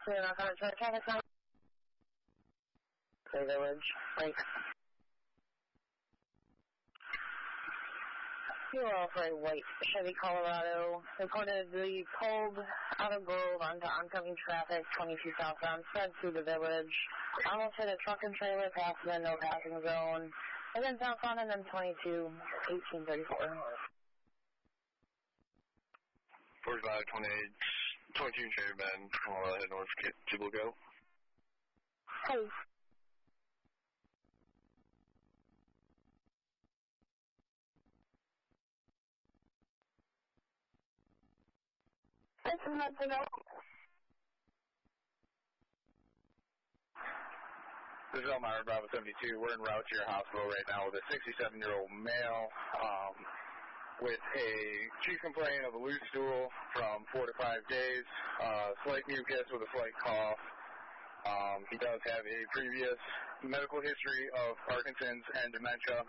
So you're not going to traffic sign? Clear Village. Thanks. You're off a white Chevy Colorado. Reportedly pulled out of Grove onto oncoming traffic, 22 southbound, spread through the village. Almost hit a truck and trailer past the no passing zone. Again, southbound and then 22, 1834. 45, 28, 22 Cherry Bend, head north to Go. Hey. This is nothing else. This is Elmira, Bravo 72. We're en route to your hospital right now with a 67-year-old male with a chief complaint of a loose stool from 4 to 5 days, slight mucus with a slight cough. He does have a previous medical history of Parkinson's and dementia.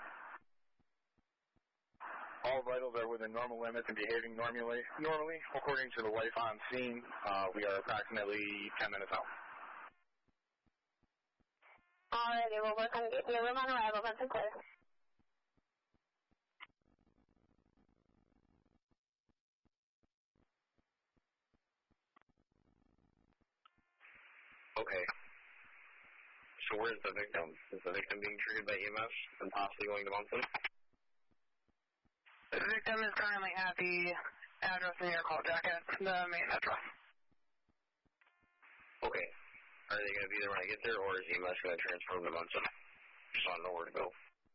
All vitals are within normal limits and behaving normally. According to the wife on scene, we are approximately 10 minutes out. Alrighty, we'll work on getting your room on arrival. That's clear. Okay. So where's the victim? Is the victim being treated by EMS and possibly going to Munson? The victim is currently at the address in your call jacket, the main address. Okay. Are they going to be there when I get there, or is EMS going to transfer them to Munson? Just want to know where to go.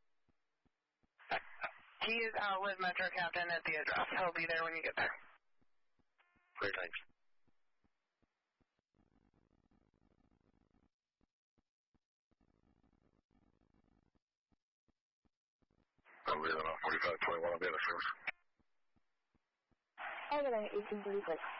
He is out with Metro Captain at the address. He'll be there when you get there. Great, thanks. I'll be there on 4521. I'll be in the service. Over there, 1836.